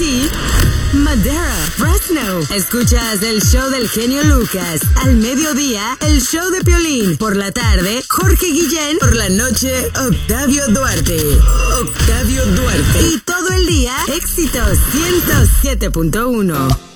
Tennessee, Madera, Fresno. Escuchas el show del genio Lucas. Al mediodía, el show de Piolín. Por la tarde, Jorge Guillén. Por la noche, Octavio Duarte. Y todo el día, éxitos 107.1.